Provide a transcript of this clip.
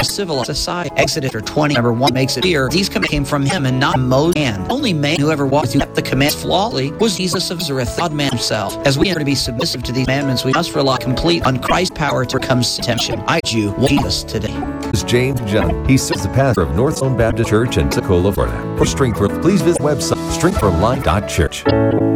civilized society. Exodus 20:1 makes it clear these commands came from him and not Moses. And only man who ever walked through the commands flawlessly was Jesus of Nazareth, God-man himself. As we are to be submissive to these commandments, we must rely complete on Christ's power to overcome temptation. I urge you, Jesus today. This is James John. He serves the pastor of North Zone Baptist Church in Pensacola, Florida. For Strength, please visit the website strengthforlife.church.